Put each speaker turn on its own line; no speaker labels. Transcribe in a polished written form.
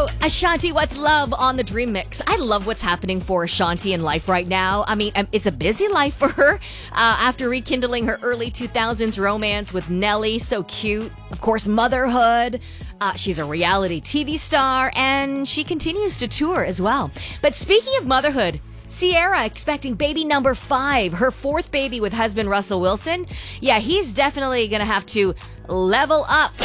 So, Ashanti, what's love on the Dream Mix? I love what's happening for Ashanti in life right now. I mean, it's a busy life for her after rekindling her early 2000s romance with Nelly. So cute. Of course, motherhood. She's a reality TV star, and she continues to tour as well. But speaking of motherhood, Ciara expecting baby number 5, her 4th baby with husband Russell Wilson. Yeah, he's definitely going to have to level up.